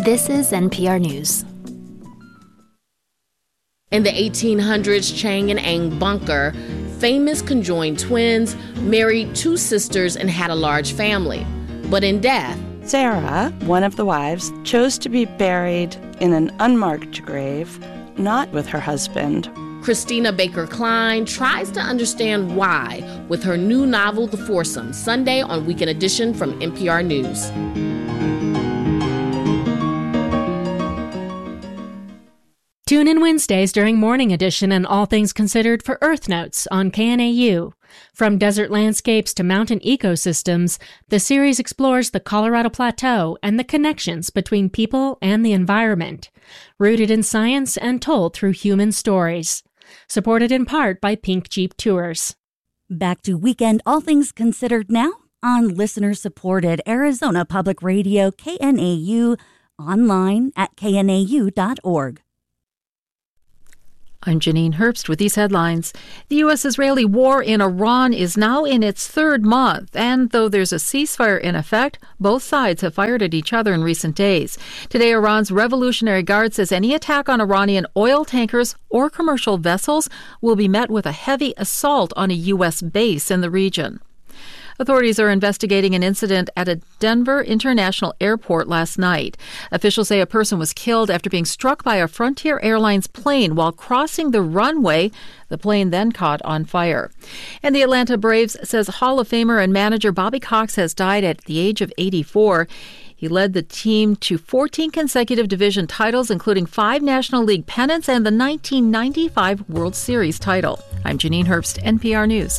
This is NPR News. In the 1800s, Chang and Eng Bunker, famous conjoined twins, married two sisters and had a large family. But in death, Sarah, one of the wives, chose to be buried in an unmarked grave, not with her husband. Christina Baker Klein tries to understand why with her new novel, The Foursome, Sunday on Weekend Edition from NPR News. Tune in Wednesdays during Morning Edition and All Things Considered for Earth Notes on KNAU. From desert landscapes to mountain ecosystems, the series explores the Colorado Plateau and the connections between people and the environment, rooted in science and told through human stories. Supported in part by Pink Jeep Tours. Back to Weekend All Things Considered now on listener-supported Arizona Public Radio, KNAU, online at knau.org. I'm Janine Herbst with these headlines. The U.S.-Israeli war in Iran is now in its third month, and though there's a ceasefire in effect, both sides have fired at each other in recent days. Today, Iran's Revolutionary Guard says any attack on Iranian oil tankers or commercial vessels will be met with a heavy assault on a U.S. base in the region. Authorities are investigating an incident at a Denver International Airport last night. Officials say a person was killed after being struck by a Frontier Airlines plane while crossing the runway. The plane then caught on fire. And the Atlanta Braves says Hall of Famer and manager Bobby Cox has died at the age of 84. He led the team to 14 consecutive division titles, including 5 National League pennants and the 1995 World Series title. I'm Janine Herbst, NPR News.